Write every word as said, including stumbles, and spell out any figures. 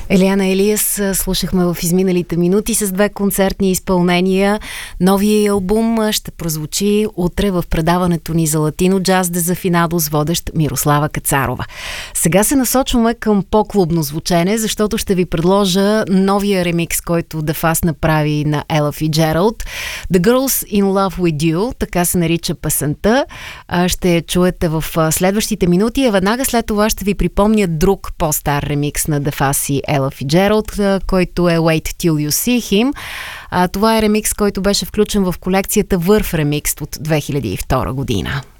Елиана Елиас слушахме в изминалите минути с две концертни изпълнения. Новия албум ще прозвучи утре в предаването ни за латино джаз дезафинадо с водещ Мирослава Кацарова. Сега се насочваме към по-клубно звучене, защото ще ви предложа новия ремикс, който The Fast направи на Ела Фицджералд. The Girls in Love with You, така се нарича песента. Ще я чуете в следващите минути, а веднага след това ще ви припомня друг по-стар ремикс на The Fast и Ела Фицджералд, който е Wait Till You See Him. А, това е ремикс, който беше включен в колекцията Върф ремикс от две хиляди и втора година.